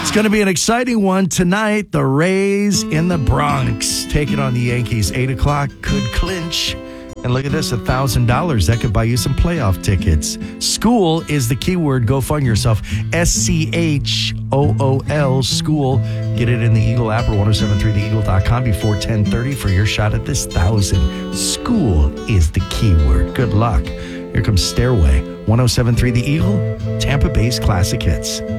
It's going to be an exciting one tonight. The Rays in the Bronx taking on the Yankees. 8 o'clock could clinch. And look at this, $1,000. That could buy you some playoff tickets. School is the keyword. Go fund yourself. SCHOOL, school. Get it in the Eagle app or 1073theeagle.com before 10:30 for your shot at this 1,000. School is the keyword. Good luck. Here comes Stairway. 1073 The Eagle, Tampa Bay's classic hits.